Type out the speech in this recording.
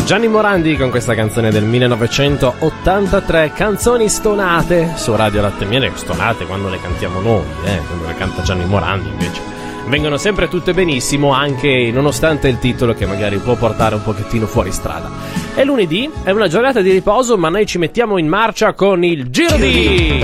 Gianni Morandi con questa canzone del 1983, canzoni stonate su Radio Latte e Miele, stonate quando le cantiamo noi, quando le canta Gianni Morandi invece vengono sempre tutte benissimo, anche nonostante il titolo che magari può portare un pochettino fuori strada. È lunedì, è una giornata di riposo, ma noi ci mettiamo in marcia con il Giro di...